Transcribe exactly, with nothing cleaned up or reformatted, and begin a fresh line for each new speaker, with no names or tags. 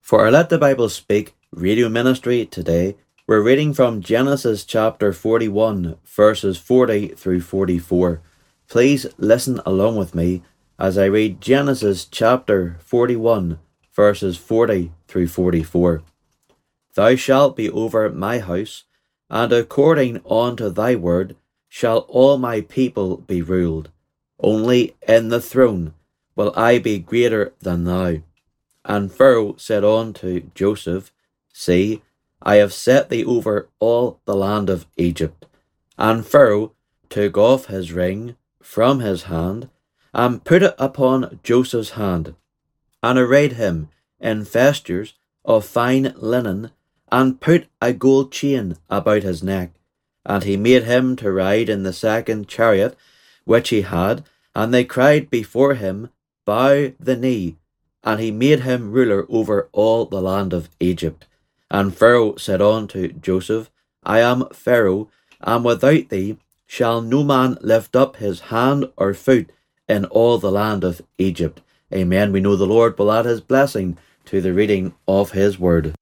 For our Let the Bible Speak radio ministry today, we're reading from Genesis chapter forty-one, verses forty through forty-four. Please listen along with me as I read Genesis chapter forty-one, verses forty through forty-four. Thou shalt be over my house, and according unto thy word shall all my people be ruled. Only in the throne will I be greater than thou. And Pharaoh said unto Joseph, See, I have set thee over all the land of Egypt. And Pharaoh took off his ring from his hand, and put it upon Joseph's hand, and arrayed him in vestures of fine linen, and put a gold chain about his neck. And he made him to ride in the second chariot which he had, and they cried before him, Bow the knee. And he made him ruler over all the land of Egypt. And Pharaoh said unto Joseph, I am Pharaoh, and without thee shall no man lift up his hand or foot in all the land of Egypt. Amen. We know the Lord will add his blessing to the reading of his word.